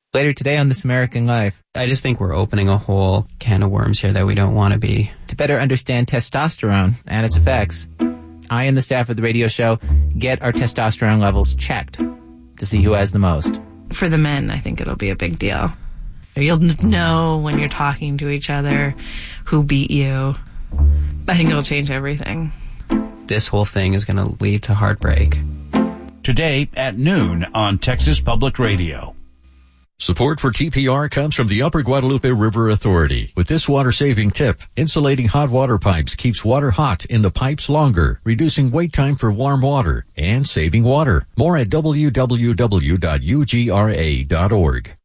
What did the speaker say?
Later today on This American Life. I just think we're opening a whole can of worms here that we don't want to be. To better understand testosterone and its effects, I and the staff of the radio show get our testosterone levels checked to see who has the most. For the men, I think it'll be a big deal. You'll know when you're talking to each other who beat you. I think it'll change everything. This whole thing is going to lead to heartbreak. Today at noon on Texas Public Radio. Support for TPR comes from the Upper Guadalupe River Authority. With this water-saving tip, insulating hot water pipes keeps water hot in the pipes longer, reducing wait time for warm water and saving water. More at www.ugra.org.